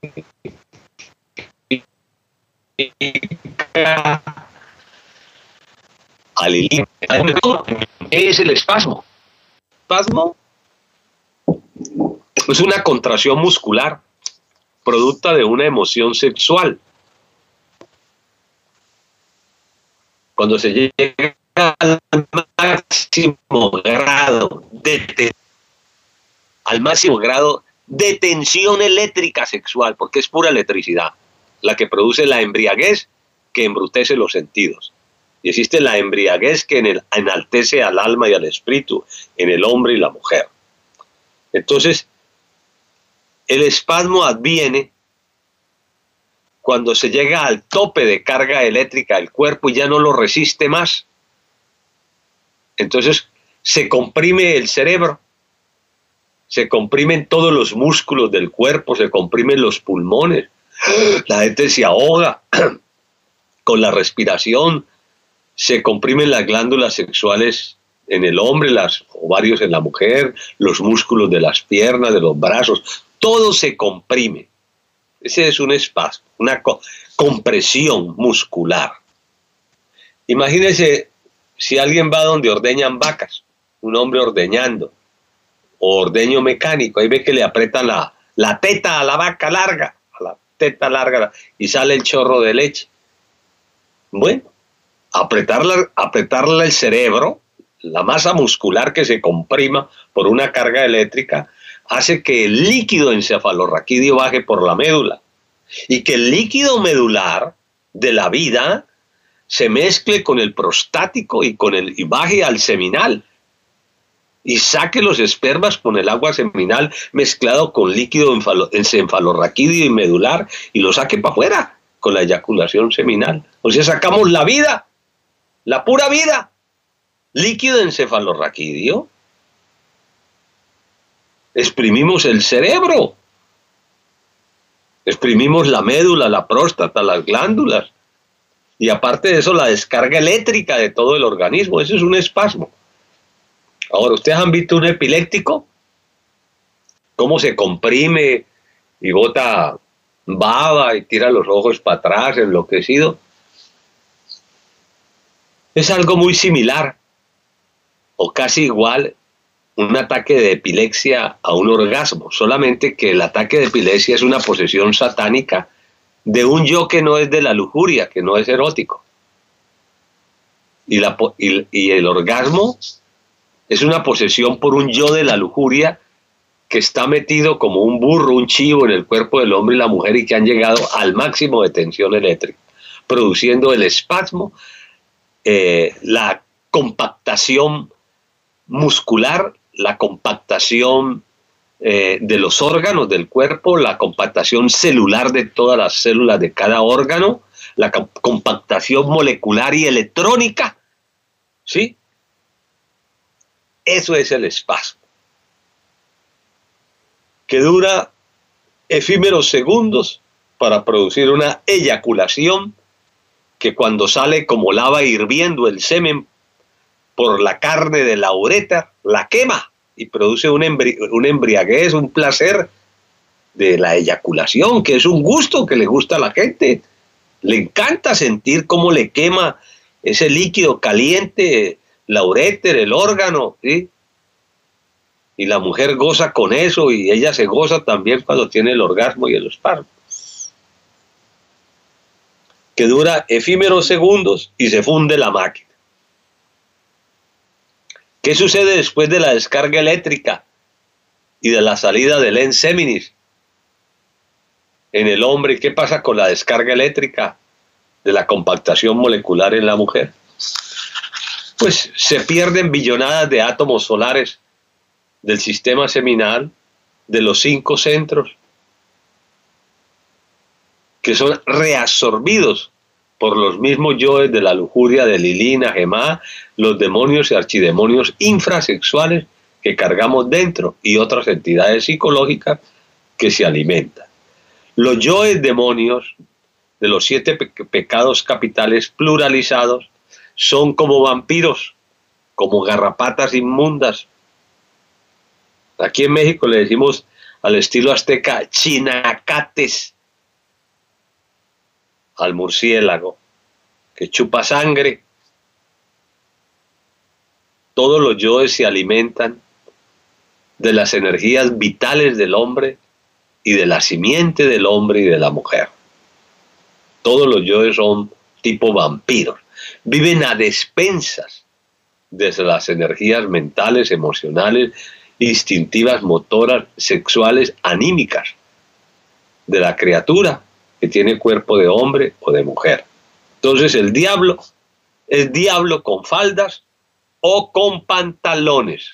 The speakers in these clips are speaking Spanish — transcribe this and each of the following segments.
¿Qué es el espasmo? Espasmo es una contracción muscular producto de una emoción sexual. Cuando se llega al máximo grado de tensión eléctrica sexual, porque es pura electricidad la que produce la embriaguez que embrutece los sentidos. Y existe la embriaguez que enaltece al alma y al espíritu en el hombre y la mujer. Entonces, el espasmo adviene cuando se llega al tope de carga eléctrica del cuerpo y ya no lo resiste más. Entonces, se comprime el cerebro, se comprimen todos los músculos del cuerpo, se comprimen los pulmones, la gente se ahoga con la respiración, se comprimen las glándulas sexuales en el hombre, los ovarios en la mujer, los músculos de las piernas, de los brazos, todo se comprime. Ese es un espasmo, una compresión muscular. Imagínense si alguien va donde ordeñan vacas, un hombre ordeñando, o ordeño mecánico, ahí ve que le aprietan la teta a la vaca larga, a la teta larga, y sale el chorro de leche. Bueno, apretarle el cerebro, la masa muscular que se comprima por una carga eléctrica, hace que el líquido encefalorraquídeo baje por la médula y que el líquido medular de la vida se mezcle con el prostático y baje al seminal y saque los espermas con el agua seminal mezclado con líquido encefalorraquídeo y medular y lo saque para afuera con la eyaculación seminal. O sea, sacamos la vida, la pura vida, líquido encefalorraquídeo. Exprimimos el cerebro, exprimimos la médula, la próstata, las glándulas, y aparte de eso la descarga eléctrica de todo el organismo. Eso es un espasmo. Ahora, ¿ustedes han visto un epiléptico? ¿Cómo se comprime y bota baba y tira los ojos para atrás, enloquecido? Es algo muy similar, o casi igual, un ataque de epilepsia a un orgasmo, solamente que el ataque de epilepsia es una posesión satánica de un yo que no es de la lujuria, que no es erótico. Y el orgasmo es una posesión por un yo de la lujuria que está metido como un burro, un chivo en el cuerpo del hombre y la mujer y que han llegado al máximo de tensión eléctrica, produciendo el espasmo, la compactación muscular, la compactación de los órganos del cuerpo, la compactación celular de todas las células de cada órgano, la compactación molecular y electrónica, ¿sí? Eso es el espasmo, que dura efímeros segundos para producir una eyaculación que cuando sale como lava hirviendo el semen por la carne de la uretra, la quema y produce una embriaguez, un placer de la eyaculación, que es un gusto que le gusta a la gente. Le encanta sentir cómo le quema ese líquido caliente, la uretra, el órgano, ¿sí? Y la mujer goza con eso y ella se goza también cuando tiene el orgasmo y el espasmo, que dura efímeros segundos y se funde la máquina. ¿Qué sucede después de la descarga eléctrica y de la salida del ens seminis en el hombre? ¿Qué pasa con la descarga eléctrica de la compactación molecular en la mujer? Pues se pierden billonadas de átomos solares del sistema seminal, de los 5 centros, que son reabsorbidos por los mismos yoes de la lujuria, de Lilina, Gemá, los demonios y archidemonios infrasexuales que cargamos dentro y otras entidades psicológicas que se alimentan. Los yoes demonios de los 7 pecados capitales pluralizados son como vampiros, como garrapatas inmundas. Aquí en México le decimos al estilo azteca chinacates, al murciélago que chupa sangre. Todos los yoes se alimentan de las energías vitales del hombre y de la simiente del hombre y de la mujer. Todos los yoes son tipo vampiros. Viven a despensas de las energías mentales, emocionales, instintivas, motoras, sexuales, anímicas de la criatura que tiene cuerpo de hombre o de mujer. Entonces el diablo es diablo con faldas o con pantalones.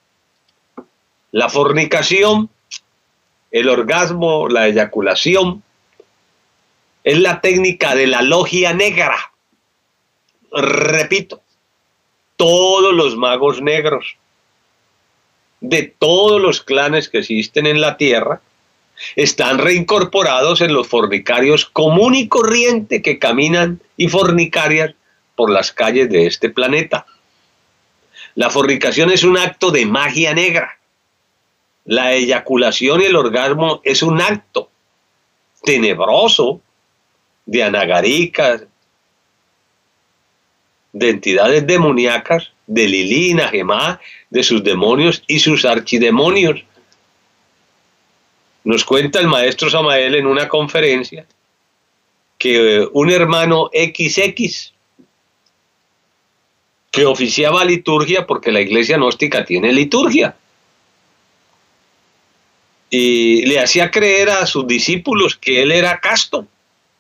La fornicación, el orgasmo, la eyaculación, es la técnica de la logia negra. Repito, todos los magos negros de todos los clanes que existen en la tierra están reincorporados en los fornicarios común y corriente que caminan y fornicarias por las calles de este planeta. La fornicación es un acto de magia negra. La eyaculación y el orgasmo es un acto tenebroso de anagaricas, de entidades demoníacas, de Lilí y Nagemá, de sus demonios y sus archidemonios. Nos cuenta el maestro Samael en una conferencia que un hermano XX que oficiaba liturgia, porque la iglesia gnóstica tiene liturgia, y le hacía creer a sus discípulos que él era casto.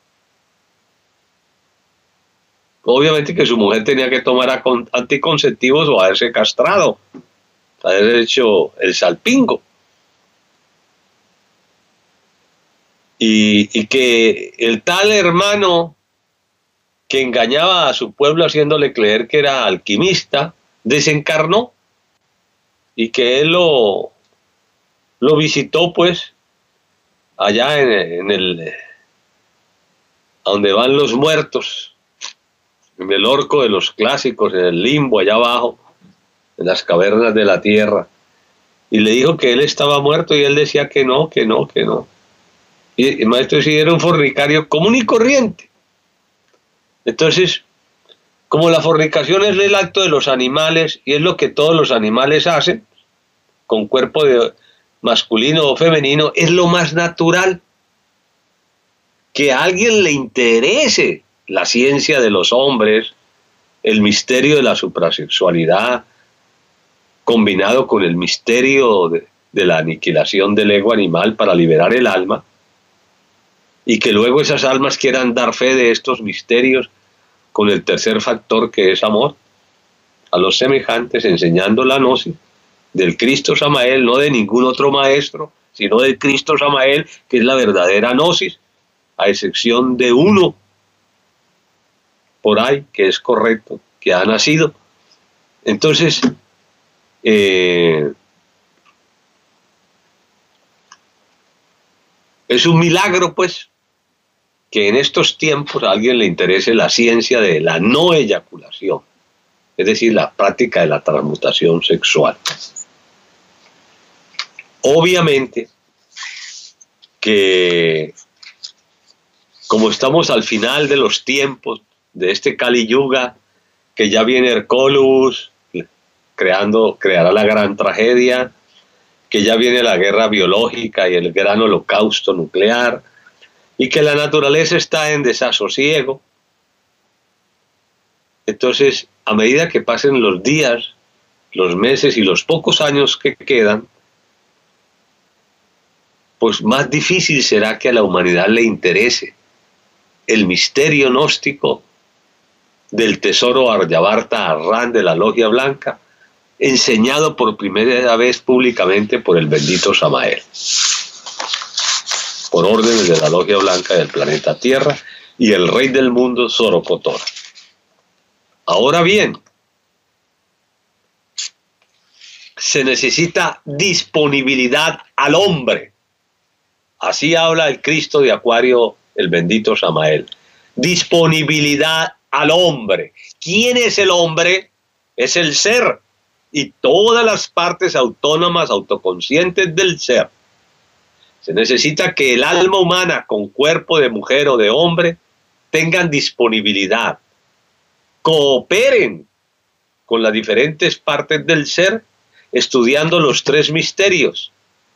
Obviamente que su mujer tenía que tomar anticonceptivos o haberse castrado, haber hecho el salpingo. Y que el tal hermano que engañaba a su pueblo haciéndole creer que era alquimista, desencarnó, y que él lo visitó pues allá en el a donde van los muertos, en el orco de los clásicos, en el limbo allá abajo, en las cavernas de la tierra, y le dijo que él estaba muerto, y él decía que no, que no, que no. Y el maestro sí era un fornicario común y corriente. Entonces, como la fornicación es el acto de los animales, y es lo que todos los animales hacen, con cuerpo de masculino o femenino, es lo más natural que a alguien le interese la ciencia de los hombres, el misterio de la suprasexualidad, combinado con el misterio de la aniquilación del ego animal para liberar el alma, y que luego esas almas quieran dar fe de estos misterios con el tercer factor, que es amor a los semejantes, enseñando la gnosis del Cristo Samael, no de ningún otro maestro, sino del Cristo Samael, que es la verdadera gnosis, a excepción de uno por ahí que es correcto, que ha nacido. Entonces, es un milagro pues que en estos tiempos a alguien le interese la ciencia de la no eyaculación, es decir, la práctica de la transmutación sexual. Obviamente que como estamos al final de los tiempos de este Kali Yuga, que ya viene Hercólogos creará la gran tragedia, que ya viene la guerra biológica y el gran holocausto nuclear, y que la naturaleza está en desasosiego. Entonces, a medida que pasen los días, los meses y los pocos años que quedan, pues más difícil será que a la humanidad le interese el misterio gnóstico del tesoro Aryavarta Arran de la Logia Blanca, enseñado por primera vez públicamente por el bendito Samael, por órdenes de la Logia Blanca del planeta Tierra y el rey del mundo, Zorocotora. Ahora bien, se necesita disponibilidad al hombre. Así habla el Cristo de Acuario, el bendito Samael. Disponibilidad al hombre. ¿Quién es el hombre? Es el ser y todas las partes autónomas, autoconscientes del ser. Se necesita que el alma humana con cuerpo de mujer o de hombre tengan disponibilidad, cooperen con las diferentes partes del ser, estudiando los 3 misterios.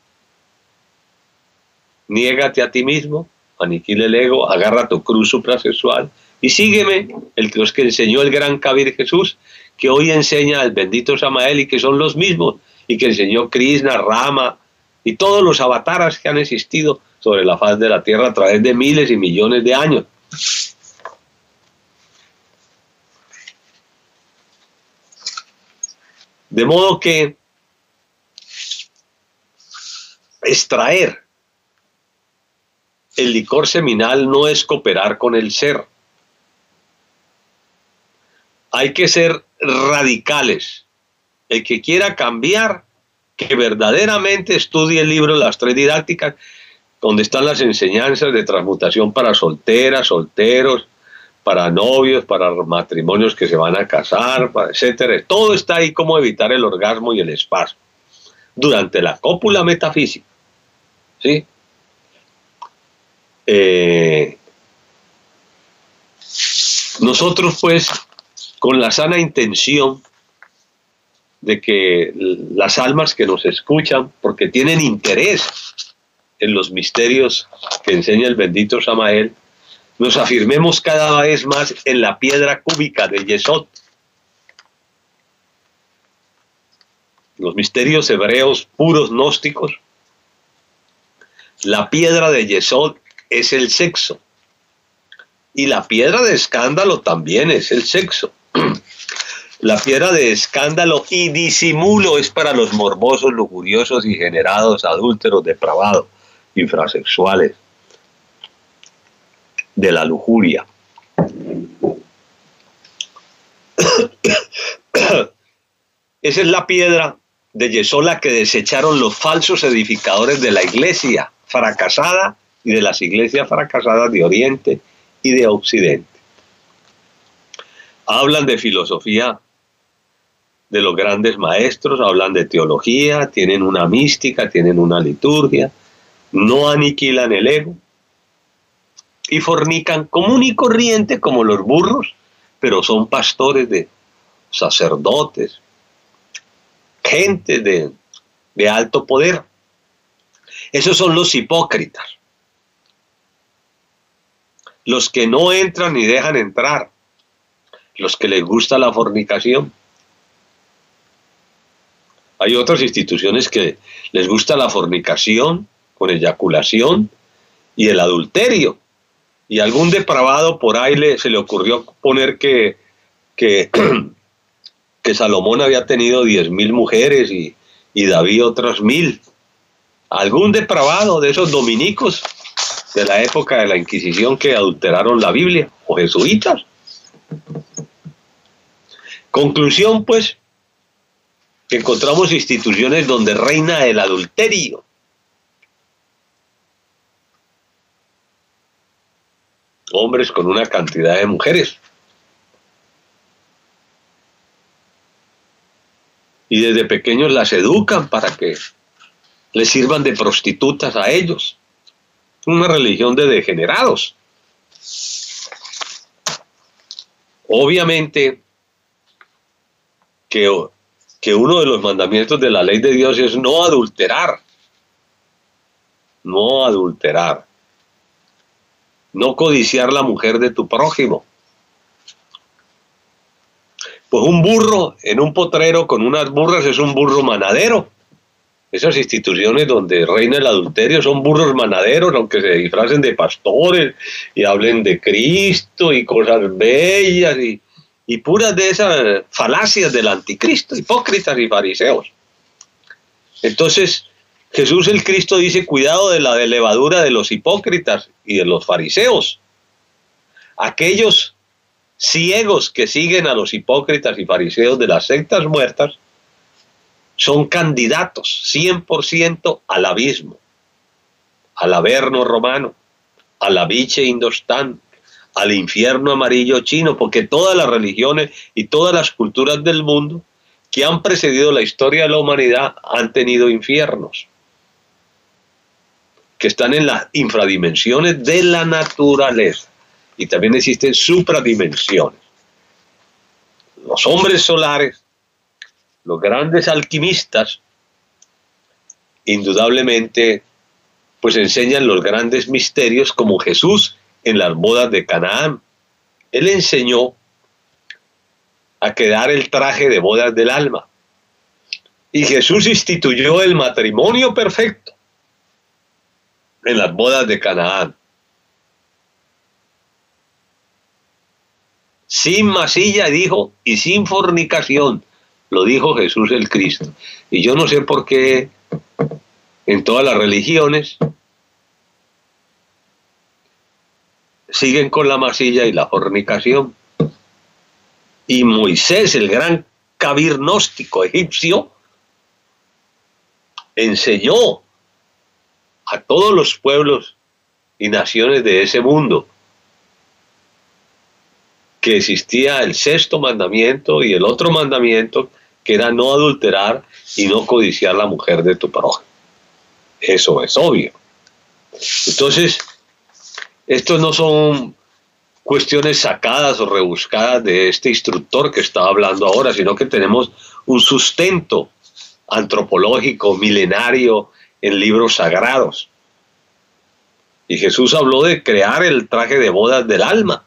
Niégate a ti mismo, aniquila el ego, agarra tu cruz suprasexual y sígueme, los que enseñó el gran Kabir Jesús, que hoy enseña el bendito Samael y que son los mismos, y que enseñó Krishna, Rama y todos los avataras que han existido sobre la faz de la tierra a través de miles y millones de años. De modo que extraer el licor seminal no es cooperar con el ser. Hay que ser radicales. El que quiera cambiar, que verdaderamente estudie el libro Las 3 Didácticas, donde están las enseñanzas de transmutación para solteras, solteros, para novios, para matrimonios que se van a casar, etcétera. Todo está ahí, cómo evitar el orgasmo y el espasmo durante la cópula metafísica. ¿Sí? Nosotros pues, con la sana intención de que las almas que nos escuchan, porque tienen interés en los misterios que enseña el bendito Samael, nos afirmemos cada vez más en la piedra cúbica de Yesod. Los misterios hebreos puros gnósticos, la piedra de Yesod es el sexo, y la piedra de escándalo también es el sexo. La piedra de escándalo y disimulo es para los morbosos, lujuriosos y generados, adúlteros, depravados, infrasexuales, de la lujuria. Esa es la piedra de Yesod, la que desecharon los falsos edificadores de la iglesia fracasada y de las iglesias fracasadas de Oriente y de Occidente. Hablan de filosofía de los grandes maestros, hablan de teología, tienen una mística, tienen una liturgia, no aniquilan el ego y fornican común y corriente como los burros, pero son pastores de sacerdotes, gente de alto poder. Esos son los hipócritas, los que no entran ni dejan entrar, los que les gusta la fornicación. Hay otras instituciones que les gusta la fornicación con eyaculación y el adulterio. Y algún depravado por ahí se le ocurrió poner que Salomón había tenido 10.000 mujeres y David otras 1.000. Algún depravado de esos dominicos de la época de la Inquisición que adulteraron la Biblia, o jesuitas. Conclusión, pues, que encontramos instituciones donde reina el adulterio. Hombres con una cantidad de mujeres. Y desde pequeños las educan para que les sirvan de prostitutas a ellos. Una religión de degenerados. Obviamente que uno de los mandamientos de la ley de Dios es no adulterar. No adulterar. No codiciar la mujer de tu prójimo. Pues un burro en un potrero con unas burras es un burro manadero. Esas instituciones donde reina el adulterio son burros manaderos, aunque se disfracen de pastores y hablen de Cristo y cosas bellas y puras de esas falacias del anticristo, hipócritas y fariseos. Entonces, Jesús el Cristo dice, cuidado de la levadura de los hipócritas y de los fariseos. Aquellos ciegos que siguen a los hipócritas y fariseos de las sectas muertas son candidatos 100% al abismo, al Averno romano, al Aviche indostán, al infierno amarillo chino, porque todas las religiones y todas las culturas del mundo que han precedido la historia de la humanidad han tenido infiernos, que están en las infradimensiones de la naturaleza. y también existen supradimensiones. Los hombres solares, los grandes alquimistas, indudablemente, pues enseñan los grandes misterios como Jesús en las bodas de Canaán. Él enseñó a quedar el traje de bodas del alma. Y Jesús instituyó el matrimonio perfecto en las bodas de Canaán. Sin masilla, dijo, y sin fornicación, lo dijo Jesús el Cristo. Y yo no sé por qué en todas las religiones siguen con la masilla y la fornicación. Y Moisés, el gran cabir gnóstico egipcio, enseñó a todos los pueblos y naciones de ese mundo que existía el sexto mandamiento y el otro mandamiento, que era no adulterar y no codiciar la mujer de tu prójimo. Eso es obvio. Entonces, estos no son cuestiones sacadas o rebuscadas de este instructor que estaba hablando ahora, sino que tenemos un sustento antropológico, milenario, en libros sagrados. Y Jesús habló de crear el traje de bodas del alma.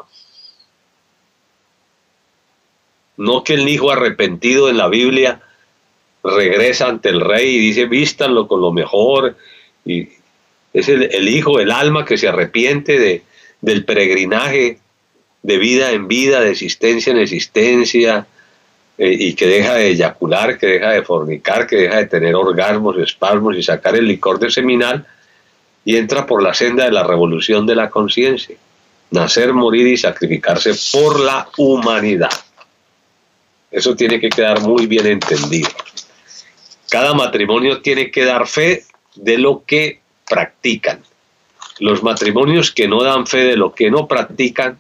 No que el hijo arrepentido en la Biblia regresa ante el rey y dice, vístanlo con lo mejor. Y es el hijo, el alma que se arrepiente del peregrinaje de vida en vida, de existencia en existencia, y que deja de eyacular, que deja de fornicar, que deja de tener orgasmos, espasmos y sacar el licor de seminal, y entra por la senda de la revolución de la conciencia. Nacer, morir y sacrificarse por la humanidad. Eso tiene que quedar muy bien entendido. Cada matrimonio tiene que dar fe de lo que practican. Los matrimonios que no dan fe de lo que no practican,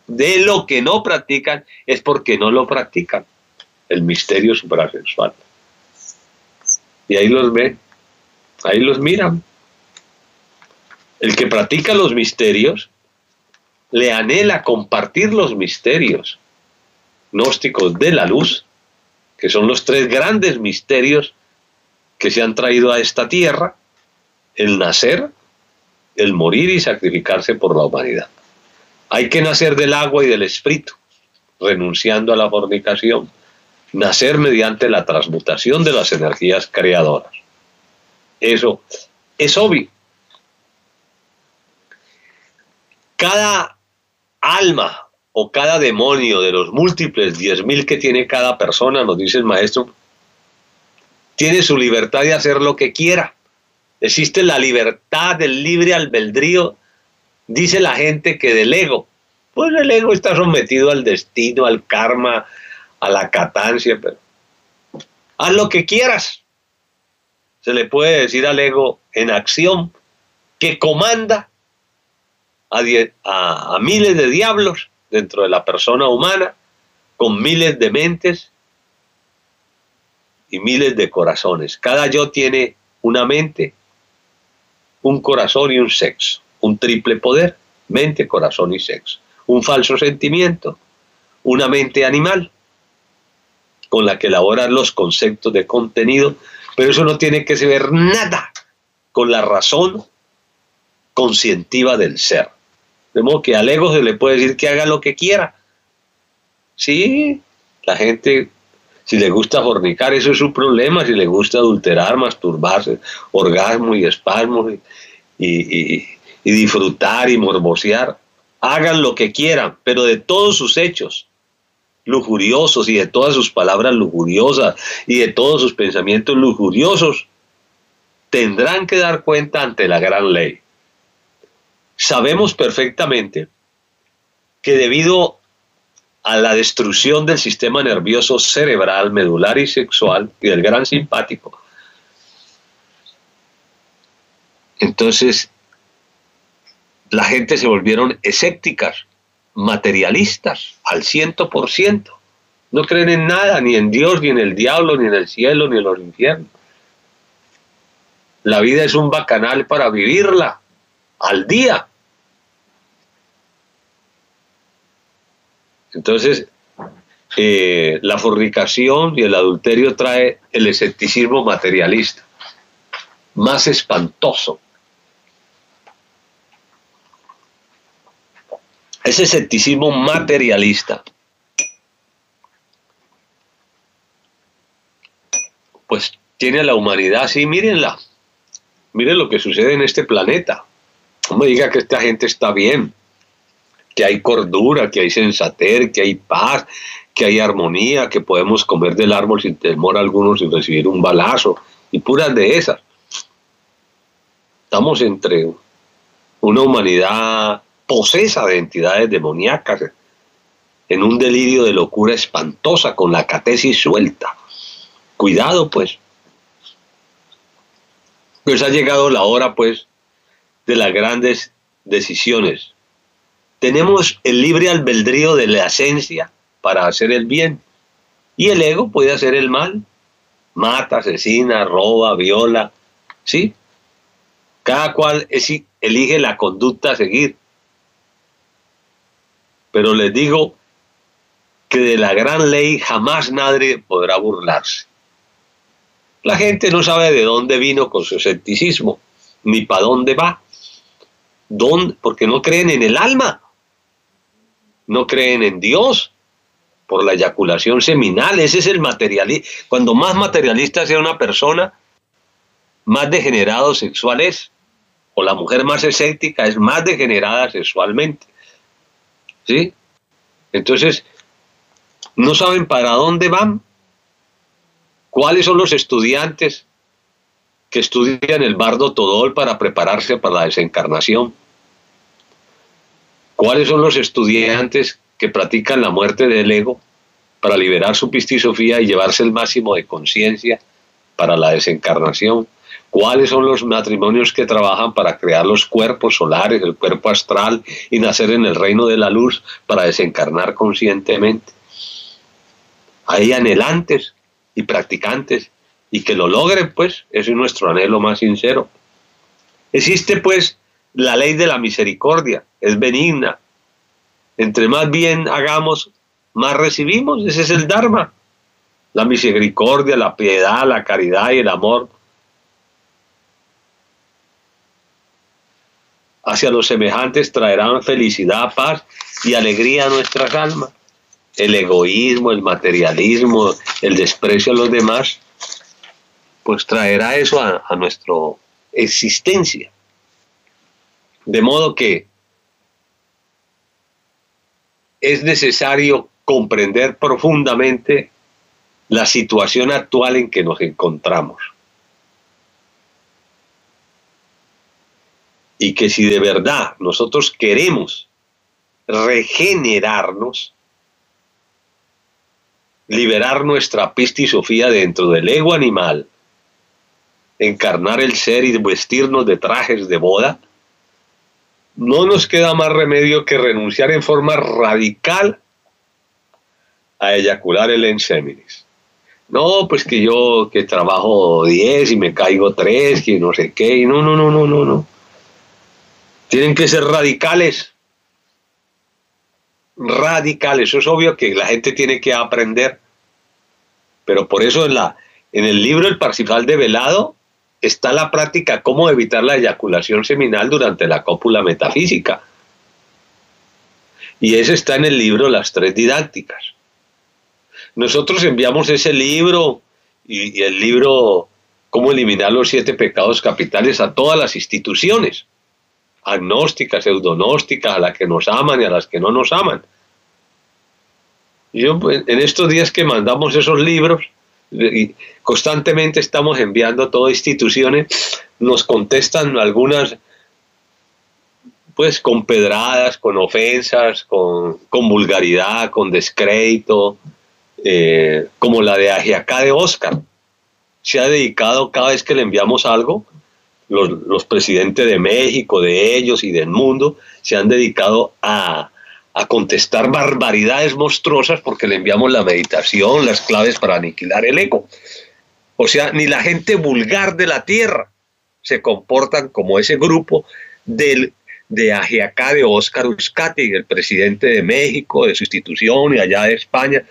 es porque no lo practican. El misterio suprasexual. Y ahí los ven, ahí los miran. El que practica los misterios le anhela compartir los misterios gnósticos de la luz, que son los tres grandes misterios que se han traído a esta tierra: el nacer, el morir y sacrificarse por la humanidad. Hay que nacer del agua y del espíritu, renunciando a la fornicación. Nacer mediante la transmutación de las energías creadoras. Eso es obvio. Cada alma o cada demonio de los múltiples 10.000 que tiene cada persona, nos dice el maestro, tiene su libertad de hacer lo que quiera. Existe la libertad del libre albedrío, dice la gente, que del ego. Pues el ego está sometido al destino, al karma, a la catancia, pero haz lo que quieras. Se le puede decir al ego en acción que comanda a miles de diablos dentro de la persona humana, con miles de mentes y miles de corazones. Cada yo tiene una mente, un corazón y un sexo, un triple poder: mente, corazón y sexo. Un falso sentimiento, una mente animal con la que elaboran los conceptos de contenido, pero eso no tiene que ver nada con la razón conscientiva del ser. De modo que al ego se le puede decir que haga lo que quiera. Sí, la gente, si le gusta fornicar, eso es su problema. Si le gusta adulterar, masturbarse, orgasmo y espasmos y disfrutar y morbosear, hagan lo que quieran, pero de todos sus hechos lujuriosos y de todas sus palabras lujuriosas y de todos sus pensamientos lujuriosos, tendrán que dar cuenta ante la gran ley. Sabemos perfectamente que debido a la destrucción del sistema nervioso cerebral, medular y sexual y del gran simpático, entonces la gente se volvieron escépticas, materialistas al 100%. No creen en nada, ni en Dios, ni en el diablo, ni en el cielo, ni en los infiernos. La vida es un bacanal para vivirla al día. Entonces, la fornicación y el adulterio trae el escepticismo materialista, más espantoso. Ese escepticismo materialista, pues tiene a la humanidad así, mírenla, miren lo que sucede en este planeta. No me diga que esta gente está bien, que hay cordura, que hay sensatez, que hay paz, que hay armonía, que podemos comer del árbol sin temor alguno, sin recibir un balazo, y puras de esas. Estamos entre una humanidad posesa de entidades demoníacas, en un delirio de locura espantosa, con la catesis suelta. Cuidado, pues. Pues ha llegado la hora, pues, de las grandes decisiones. Tenemos el libre albedrío de la esencia para hacer el bien, y el ego puede hacer el mal. Mata, asesina, roba, viola, ¿sí? Cada cual elige la conducta a seguir. Pero les digo que de la gran ley jamás nadie podrá burlarse. La gente no sabe de dónde vino con su escepticismo, ni para dónde va. Porque no creen en el alma, no creen en Dios, por la eyaculación seminal. Ese es el materialismo. Cuando más materialista sea una persona, más degenerado sexual es. O la mujer más escéptica es más degenerada sexualmente. ¿Sí? Entonces, no saben para dónde van. ¿Cuáles son los estudiantes que estudian el bardo todol para prepararse para la desencarnación? ¿Cuáles son los estudiantes que practican la muerte del ego para liberar su pistisofía y llevarse el máximo de conciencia para la desencarnación? ¿Cuáles son los matrimonios que trabajan para crear los cuerpos solares, el cuerpo astral y nacer en el reino de la luz para desencarnar conscientemente? Hay anhelantes y practicantes, y que lo logren, pues, ese es nuestro anhelo más sincero. Existe, pues, la ley de la misericordia, es benigna. Entre más bien hagamos, más recibimos. Ese es el Dharma. La misericordia, la piedad, la caridad y el amor hacia los semejantes traerán felicidad, paz y alegría a nuestras almas. El egoísmo, el materialismo, el desprecio a los demás, pues traerá eso a nuestra existencia. De modo que es necesario comprender profundamente la situación actual en que nos encontramos. Y que si de verdad nosotros queremos regenerarnos, liberar nuestra pistisofía dentro del ego animal, encarnar el ser y vestirnos de trajes de boda, no nos queda más remedio que renunciar en forma radical a eyacular el enseminis. No, pues que yo que trabajo 10 y me caigo 3, que no sé qué, y no. Tienen que ser radicales. Radicales. Eso es obvio que la gente tiene que aprender. Pero por eso en el libro El Parsifal Develado está la práctica cómo evitar la eyaculación seminal durante la cópula metafísica. Y ese está en el libro Las Tres Didácticas. Nosotros enviamos ese libro y el libro Cómo eliminar los 7 pecados capitales a todas las instituciones, agnósticas, pseudognósticas, a las que nos aman y a las que no nos aman. Yo, en estos días que mandamos esos libros, y constantemente estamos enviando a todas instituciones, nos contestan algunas pues con pedradas, con ofensas, con vulgaridad, con descrédito, como la de Ajiacá de Oscar. Se ha dedicado, cada vez que le enviamos algo, los presidentes de México, de ellos y del mundo, se han dedicado a contestar barbaridades monstruosas porque le enviamos la meditación, las claves para aniquilar el ego. O sea, ni la gente vulgar de la tierra se comportan como ese grupo de de Ajiacá, de Óscar Uzcategui, el presidente de México, de su institución y allá de España.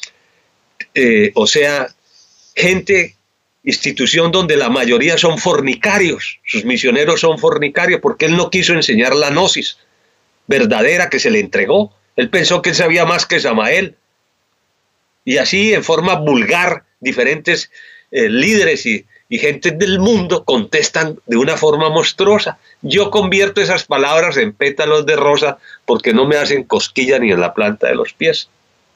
O sea, gente, institución donde la mayoría son fornicarios, sus misioneros son fornicarios, porque él no quiso enseñar la gnosis verdadera que se le entregó. Él pensó que él sabía más que Samael. Y así, en forma vulgar, diferentes líderes y gente del mundo contestan de una forma monstruosa. Yo convierto esas palabras en pétalos de rosa porque no me hacen cosquilla ni en la planta de los pies.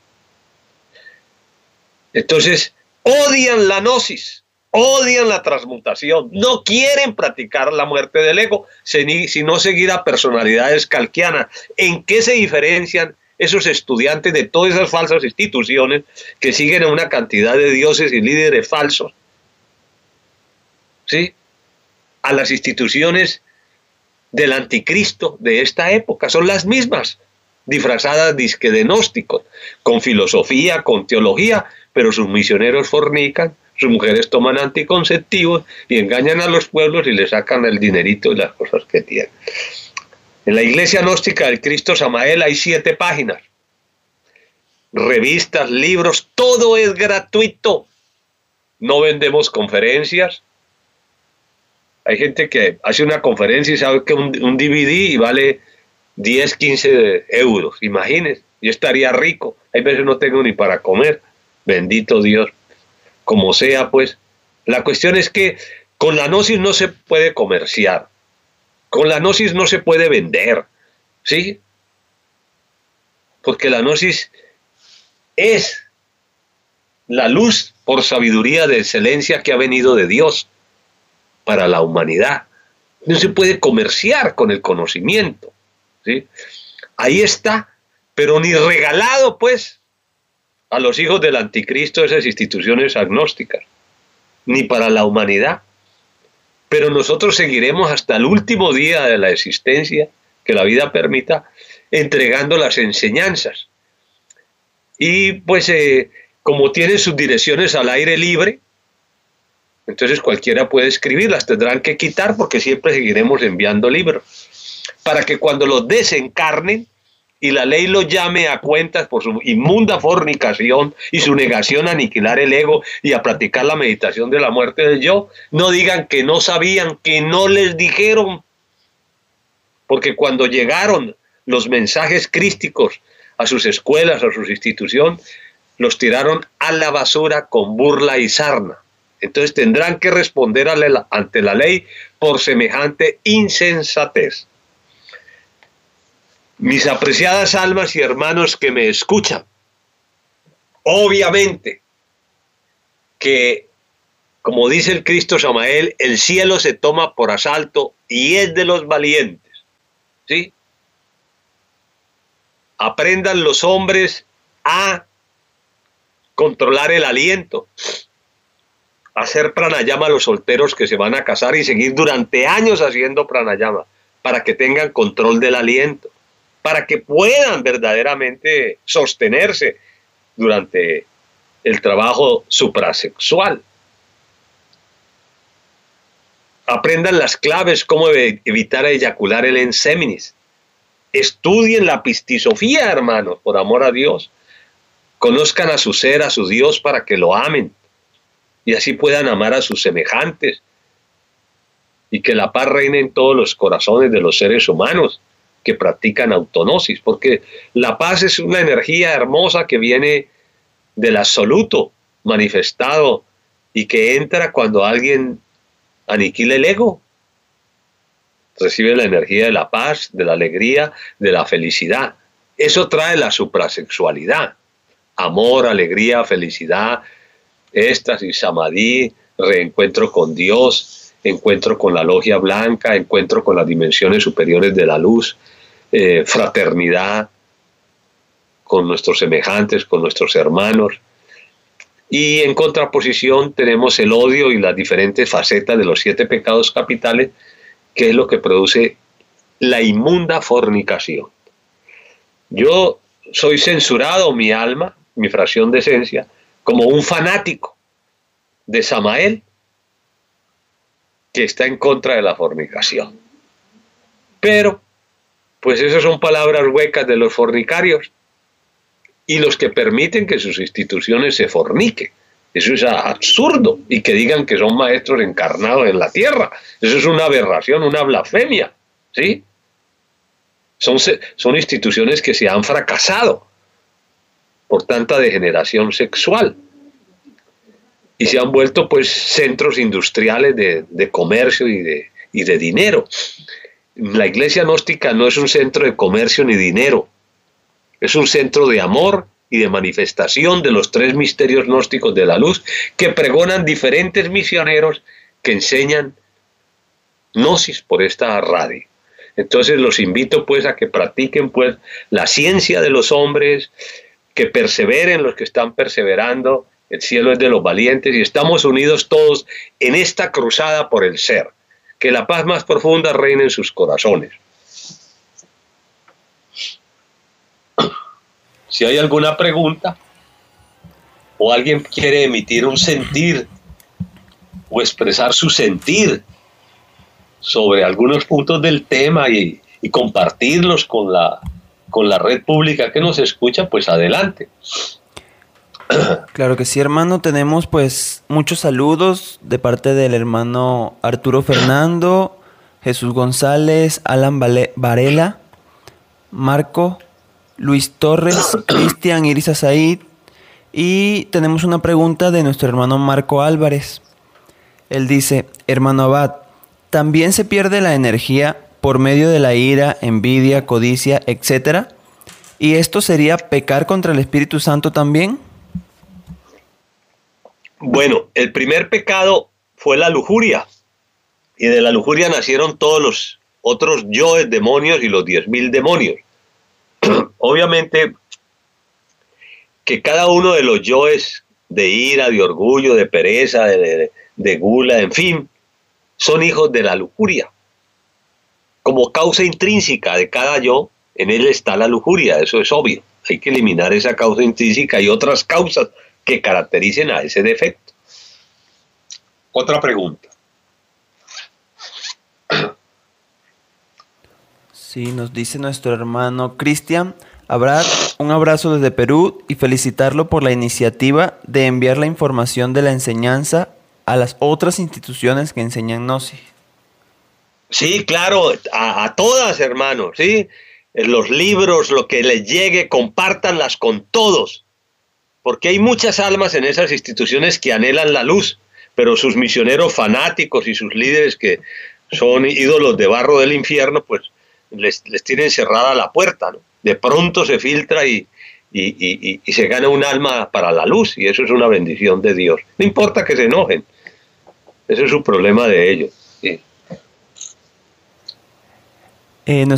Entonces, odian la gnosis, odian la transmutación, no quieren practicar la muerte del ego, sino seguir a personalidades calquianas. ¿En qué se diferencian esos estudiantes de todas esas falsas instituciones que siguen a una cantidad de dioses y líderes falsos? ¿Sí? A las instituciones del anticristo de esta época, son las mismas, disfrazadas disque de gnósticos, con filosofía, con teología, pero sus misioneros fornican, sus mujeres toman anticonceptivos y engañan a los pueblos y les sacan el dinerito y las cosas que tienen. En la iglesia gnóstica del Cristo Samael hay 7 páginas, revistas, libros, todo es gratuito. No vendemos conferencias. Hay gente que hace una conferencia y sabe que un DVD y vale 10, 15 euros. Imagínense, yo estaría rico. Hay veces no tengo ni para comer. Bendito Dios. Como sea, pues. La cuestión es que con la gnosis no se puede comerciar. Con la gnosis no se puede vender. ¿Sí? Porque la gnosis es la luz por sabiduría de excelencia que ha venido de Dios para la humanidad. No se puede comerciar con el conocimiento. ¿Sí? Ahí está, pero ni regalado, pues, a los hijos del anticristo esas instituciones agnósticas, ni para la humanidad. Pero nosotros seguiremos hasta el último día de la existencia, que la vida permita, entregando las enseñanzas. Y pues, como tienen sus direcciones al aire libre, entonces cualquiera puede escribirlas, tendrán que quitar porque siempre seguiremos enviando libros, para que cuando los desencarnen y la ley los llame a cuentas por su inmunda fornicación y su negación a aniquilar el ego y a practicar la meditación de la muerte del yo, no digan que no sabían, que no les dijeron, porque cuando llegaron los mensajes crísticos a sus escuelas, a sus instituciones, los tiraron a la basura con burla y sarna. Entonces tendrán que responder ante la ley por semejante insensatez. Mis apreciadas almas y hermanos que me escuchan, obviamente que, como dice el Cristo Samael, el cielo se toma por asalto y es de los valientes. ¿Sí? Aprendan los hombres a controlar el aliento, a hacer pranayama a los solteros que se van a casar y seguir durante años haciendo pranayama para que tengan control del aliento, para que puedan verdaderamente sostenerse durante el trabajo suprasexual. Aprendan las claves, cómo evitar eyacular el enseminis. Estudien la pistisofía, hermanos, por amor a Dios. Conozcan a su ser, a su Dios, para que lo amen y así puedan amar a sus semejantes y que la paz reine en todos los corazones de los seres humanos que practican autognosis, porque la paz es una energía hermosa que viene del absoluto manifestado y que entra cuando alguien aniquila el ego. Recibe la energía de la paz, de la alegría, de la felicidad. Eso trae la suprasexualidad. Amor, alegría, felicidad, éxtasis, samadhi, reencuentro con Dios, encuentro con la logia blanca, encuentro con las dimensiones superiores de la luz, fraternidad con nuestros semejantes, con nuestros hermanos. Y en contraposición tenemos el odio y las diferentes facetas de los 7 pecados capitales, que es lo que produce la inmunda fornicación. Yo soy censurado, mi alma, mi fracción de esencia, como un fanático de Samael que está en contra de la fornicación. Pero pues esas son palabras huecas de los fornicarios y los que permiten que sus instituciones se forniquen. Eso es absurdo, y que digan que son maestros encarnados en la tierra. Eso es una aberración, una blasfemia, ¿sí? Son instituciones que se han fracasado por tanta degeneración sexual y se han vuelto pues centros industriales de comercio y de dinero. La iglesia gnóstica no es un centro de comercio ni dinero, es un centro de amor y de manifestación de los tres misterios gnósticos de la luz que pregonan diferentes misioneros que enseñan gnosis por esta radio. Entonces los invito pues a que practiquen pues la ciencia de los hombres, que perseveren los que están perseverando. El cielo es de los valientes y estamos unidos todos en esta cruzada por el ser. Que la paz más profunda reine en sus corazones. Si hay alguna pregunta o alguien quiere emitir un sentir o expresar su sentir sobre algunos puntos del tema y compartirlos con la red pública que nos escucha, pues adelante. Claro que sí, hermano. Tenemos pues muchos saludos de parte del hermano Arturo Fernando, Jesús González, Alan Varela, Marco, Luis Torres, Cristian, Irisa Said, y tenemos una pregunta de nuestro hermano Marco Álvarez. Él dice: hermano Abad, ¿también se pierde la energía por medio de la ira, envidia, codicia, etcétera? ¿Y esto sería pecar contra el Espíritu Santo también? Bueno, el primer pecado fue la lujuria, y de la lujuria nacieron todos los otros yoes demonios y los 10.000 demonios. Obviamente que cada uno de los yoes de ira, de orgullo, de pereza, de gula, en fin, son hijos de la lujuria. Como causa intrínseca de cada yo, en él está la lujuria, eso es obvio. Hay que eliminar esa causa intrínseca y otras causas que caractericen a ese defecto. Otra pregunta. Sí, nos dice nuestro hermano Cristian: Abad, un abrazo desde Perú y felicitarlo por la iniciativa de enviar la información de la enseñanza a las otras instituciones que enseñan gnosis. Sí, claro, a todas, hermanos, ¿sí? Los libros, lo que les llegue, compártanlas con todos, porque hay muchas almas en esas instituciones que anhelan la luz, pero sus misioneros fanáticos y sus líderes que son ídolos de barro del infierno, pues les tienen cerrada la puerta, ¿no? De pronto se filtra y se gana un alma para la luz, y eso es una bendición de Dios. No importa que se enojen, ese es su problema de ellos, ¿sí?